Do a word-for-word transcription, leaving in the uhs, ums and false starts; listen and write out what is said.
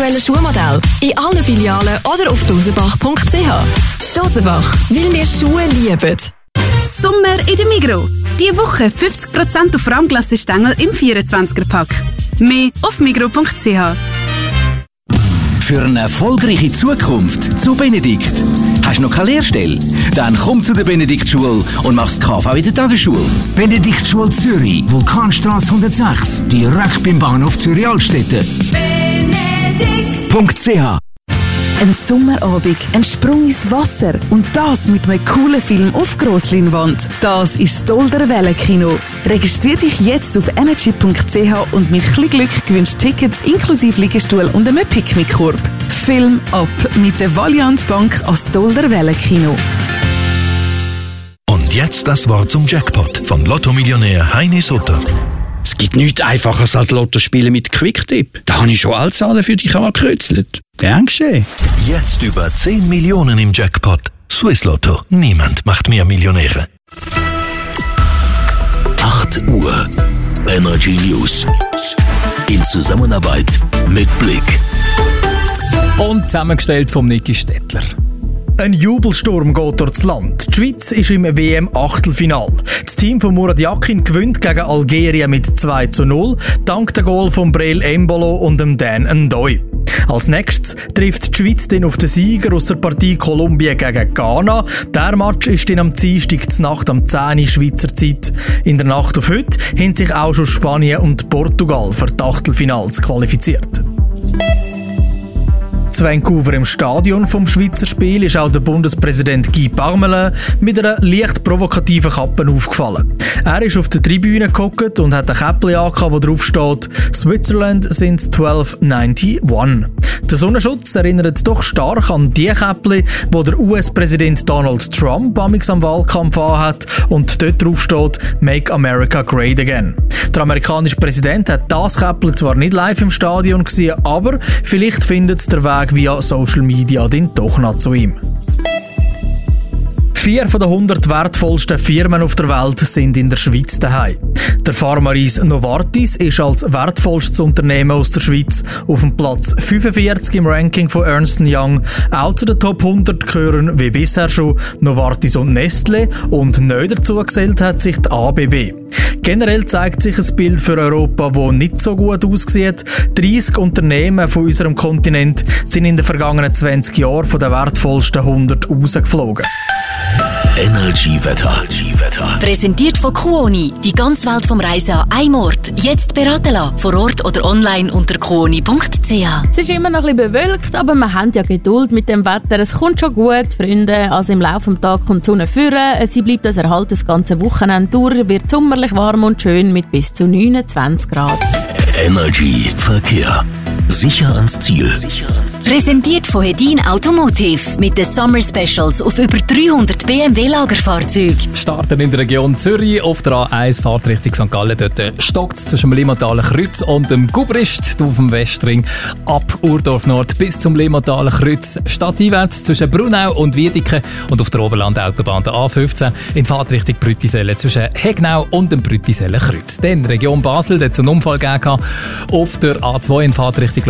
aktuellen Schuhmodelle in allen Filialen oder auf dosenbach punkt c h. Dosenbach, weil wir Schuhe lieben. Sommer in der Migros. Diese Woche fünfzig Prozent auf Rahmglassestängel im vierundzwanziger-Pack. Mehr auf migros punkt c h. Für eine erfolgreiche Zukunft zu Benedikt. Hast du noch keine Lehrstelle? Dann komm zu der Benediktschule und machst K V in der Tagesschule. Benediktschule Zürich, Vulkanstrasse hundertsechs, direkt beim Bahnhof Zürich Altstädte. Benedikt punkt c h. Ein Sommerabend, ein Sprung ins Wasser und das mit einem coolen Film auf Grossleinwand. Das ist das Dolder Wellenkino. Registrier dich jetzt auf energy punkt c h und mit ein bisschen Glück gewinnst Tickets inklusive Liegestuhl und einem Picknickkorb. Film ab mit der Valiant Bank als Dolder Wellenkino. Und jetzt das Wort zum Jackpot von Lotto-Millionär Heini Sutter. Es gibt nichts Einfaches als Lottospielen mit Quicktip. Da habe ich schon alle Zahlen für dich angekreuzelt. Gern geschehen. Jetzt über zehn Millionen im Jackpot. Swiss Lotto. Niemand macht mehr Millionäre. acht Uhr. Energy News. In Zusammenarbeit mit Blick. Und zusammengestellt vom Niki Stettler. Ein Jubelsturm geht durchs Land. Die Schweiz ist im W M-Achtelfinal. Das Team von Murat Yakin gewinnt gegen Algerien mit zwei zu null, dank der Goal von Breel Embolo und dem Dan Ndoye. Als nächstes trifft die Schweiz dann auf den Sieger aus der Partie Kolumbien gegen Ghana. Der Match ist dann am Dienstag zur Nacht am zehn Uhr Schweizer Zeit. In der Nacht auf heute haben sich auch schon Spanien und Portugal für die Achtelfinals qualifiziert. In Vancouver im Stadion vom Schweizer Spiel ist auch der Bundespräsident Guy Parmelin mit einer leicht provokativen Kappe aufgefallen. Er ist auf der Tribüne gehockt und hat ein Käppchen angehabt, wo drauf steht «Switzerland since zwölf einundneunzig». Der Sonnenschutz erinnert doch stark an die Käppchen, wo der U S-Präsident Donald Trump amigs am Wahlkampf anhat und dort drauf steht «Make America Great Again». Der amerikanische Präsident hat das Käppchen zwar nicht live im Stadion gesehen, aber vielleicht findet es der Weg via Social Media dann doch noch zu ihm. Vier von den hundert wertvollsten Firmen auf der Welt sind in der Schweiz daheim. Der Pharma-Riese Novartis ist als wertvollstes Unternehmen aus der Schweiz auf dem Platz fünfundvierzig im Ranking von Ernst and Young. Auch zu den Top hundert gehören wie bisher schon Novartis und Nestlé und neu dazu gesellt hat sich die A B B. Generell zeigt sich ein Bild für Europa, das nicht so gut aussieht. dreissig Unternehmen von unserem Kontinent sind in den vergangenen zwanzig Jahren von den wertvollsten hundert rausgeflogen. Energy Wetter. Präsentiert von Kuoni. Die ganze Welt vom Reisen an einem Ort. Jetzt beraten lassen. Vor Ort oder online unter kuoni punkt c h. Es ist immer noch ein bisschen bewölkt, aber man hat ja Geduld mit dem Wetter. Es kommt schon gut, Freunde. Also im Laufe des Tages kommt die Sonne führen. Sie bleibt das Erhalt das ganze Wochenende durch. Wird sommerlich warm und schön mit bis zu neunundzwanzig Grad. Energy Verkehr. Sicher ans Ziel. Präsentiert von Hedin Automotive mit den Summer Specials auf über dreihundert B M W-Lagerfahrzeuge. Starten in der Region Zürich auf der A eins, Fahrt Richtung Sankt Gallen. Dort stockt es zwischen dem Limmatalen Kreuz und dem Gubrist auf dem Westring. Ab Urdorf Nord bis zum Limmatalen Kreuz. Stadteinwärts zwischen Brunau und Wiedeke und auf der Oberlandautobahn der A fünfzehn in Fahrtrichtung Brüttisellen zwischen Hegnau und dem Brüttisellen Kreuz. Dann Region Basel, dort hat es einen Unfall gegeben auf der A zwei in Fahrtrichtung